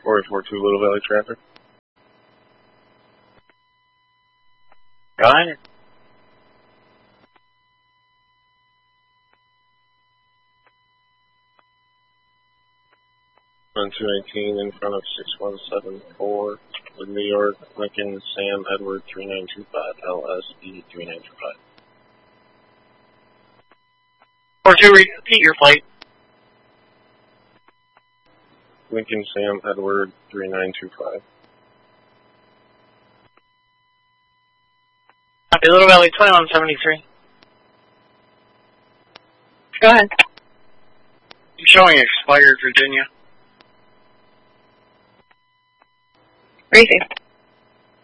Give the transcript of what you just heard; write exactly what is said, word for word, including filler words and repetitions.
four eight four two Little Valley traffic. Go ahead. On two nineteen in front of six one seven four with New York, Lincoln, Sam, Edward, three nine two five, L S E three nine two five. Or two, repeat your flight. Lincoln, Sam, Edward, three nine two five. Copy, Little Valley twenty-one seventy-three. Go ahead. Showing expired, Virginia. Racing.